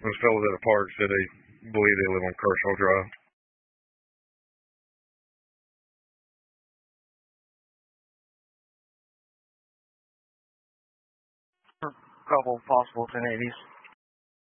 Those fellas at the park said they believe they live on Kershaw Drive. Couple possible 1080s.